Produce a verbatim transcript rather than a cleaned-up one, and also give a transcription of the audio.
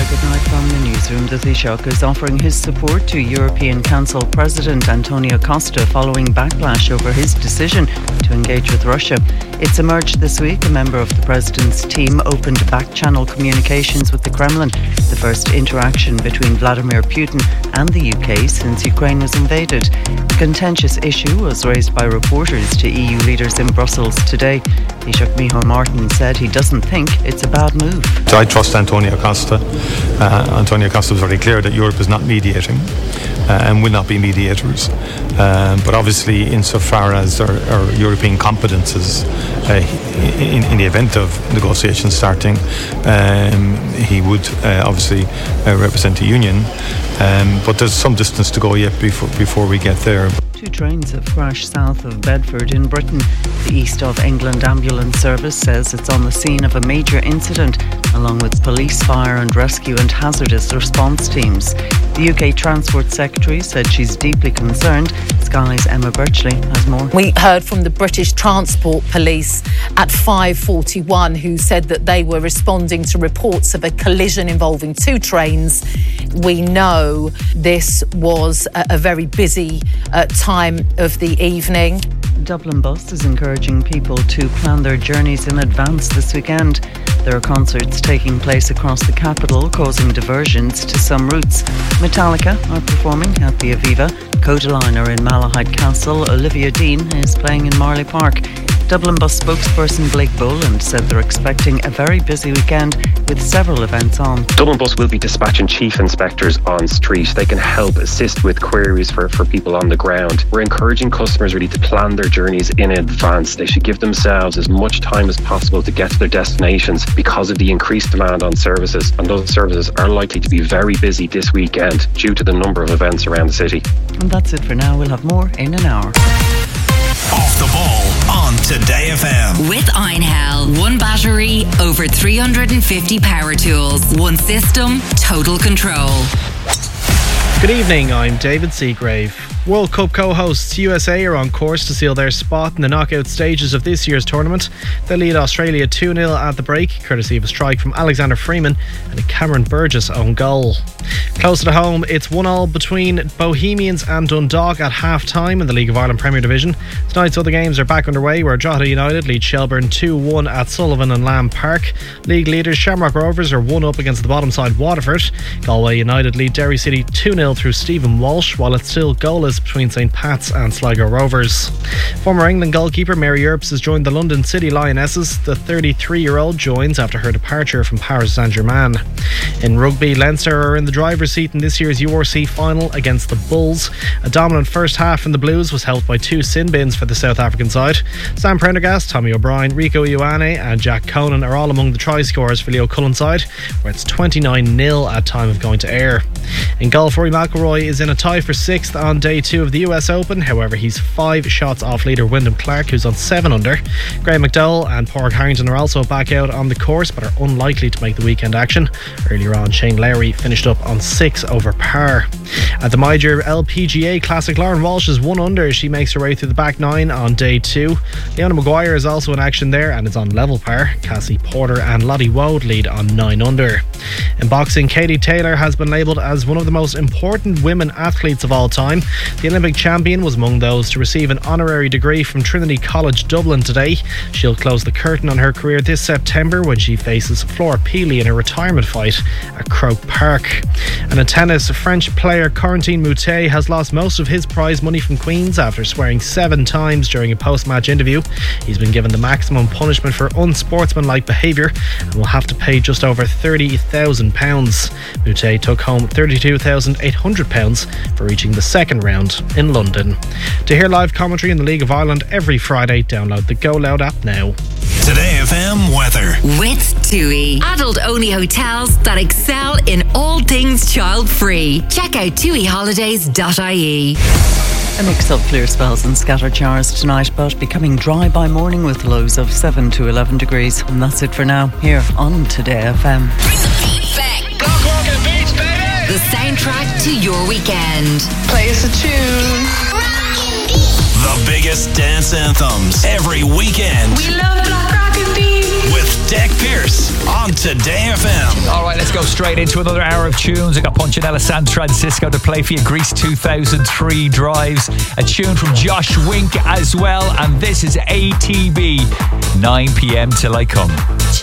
good night from the newsroom. The Taoiseach is offering his support to European Council President Antonio Costa following backlash over his decision to engage with Russia. It's emerged this week a member of the President's team opened back-channel communications with the Kremlin, the first interaction between Vladimir Putin and the U K since Ukraine was invaded. The contentious issue was raised by reporters to E U leaders in Brussels today. Taoiseach Micheál Martin said he doesn't think it's a bad move. I trust Antonio Costa. Uh, Antonio Costa was very clear that Europe is not mediating uh, and will not be mediators. Um, but obviously, insofar as our, our European competences, uh, in, in the event of negotiations starting, um, he would uh, obviously uh, represent the Union. Um, but there's some distance to go yet before, before we get there. Two trains have crashed south of Bedford in Britain. The East of England Ambulance Service says it's on the scene of a major incident, along with police, fire and rescue and hazardous response teams. The U K Transport Secretary said she's deeply concerned. Sky's Emma Birchley has more. We heard from the British Transport Police at five forty-one, who said that they were responding to reports of a collision involving two trains. We know this was a, a very busy uh, time of the evening. Dublin Bus is encouraging people to plan their journeys in advance this weekend. There are concerts taking place across the capital, causing diversions to some routes. Metallica are performing at the Aviva. Codeliner in Malahide Castle. Olivia Dean is playing in Marley Park. Dublin Bus spokesperson Blake Boland said they're expecting a very busy weekend with several events on. Dublin Bus will be dispatching chief inspectors on street. They can help assist with queries for, for people on the ground. We're encouraging customers really to plan their journeys in advance. They should give themselves as much time as possible to get to their destinations because of the increased demand on services. And those services are likely to be very busy this weekend due to the number of events around the city. And that's it for now. We'll have more in an hour. Off the ball on Today F M. With Einhell. One battery, over three hundred fifty power tools. One system, total control. Good evening, I'm David Seagrave. World Cup co-hosts U S A are on course to seal their spot in the knockout stages of this year's tournament. They lead Australia two nil at the break, courtesy of a strike from Alexander Freeman and a Cameron Burgess own goal. Closer to home, it's one all between Bohemians and Dundalk at half-time in the League of Ireland Premier Division. Tonight's other games are back underway, where Drogheda United lead Shelbourne two one at Sullivan and Lamb Park. League leaders Shamrock Rovers are one up against the bottom side Waterford. Galway United lead Derry City two nil through Stephen Walsh, while it's still goalless between St Pat's and Sligo Rovers. Former England goalkeeper Mary Earps has joined the London City Lionesses. The thirty-three-year-old joins after her departure from Paris Saint-Germain. In rugby, Leinster are in the driver's seat in this year's U R C final against the Bulls. A dominant first half in the Blues was helped by two sin bins for the South African side. Sam Prendergast, Tommy O'Brien, Rico Ioane and Jack Conan are all among the try scorers for Leo Cullen side, where it's twenty-nine nil at time of going to air. In golf, Rory McIlroy is in a tie for sixth on day two of the U S Open. However, he's five shots off leader Wyndham Clark, who's on seven under. Graham McDowell and Padraig Harrington are also back out on the course, but are unlikely to make the weekend action. Earlier on, Shane Lowry finished up on six over par. At the Major L P G A Classic, Lauren Walsh is one under as she makes her way through the back nine on day two. Leona Maguire is also in action there and is on level par. Cassie Porter and Lottie Wode lead on nine under. In boxing, Katie Taylor has been labelled as one of the most important women athletes of all time. The Olympic champion was among those to receive an honorary degree from Trinity College Dublin today. She'll close the curtain on her career this September when she faces Flora Peely in a retirement fight at Croke Park. And in tennis, French player Corentin Moutet has lost most of his prize money from Queen's after swearing seven times during a post-match interview. He's been given the maximum punishment for unsportsmanlike behaviour and will have to pay just over thirty thousand pounds. Moutet took home thirty-two thousand eight hundred pounds for reaching the second round in London. To hear live commentary in the League of Ireland every Friday, download the Go Loud app now. Today F M weather. With TUI. Adult-only hotels that excel in all things child-free. Check out tui holidays dot I E. A mix of clear spells and scattered showers tonight, but becoming dry by morning with lows of seven to eleven degrees. And that's it for now, here on Today F M. Bring the beat back. Go Rocket Beats, baby! The soundtrack to your weekend. Play us a tune. The biggest dance anthems every weekend. We love Black Rock and Beats. With Deck Pierce on Today F M. All right, let's go straight into another hour of tunes. I got Punchinella San Francisco to play for you. Greece two thousand three Drives. A tune from Josh Wink as well. And this is A T B. nine p.m. till I come.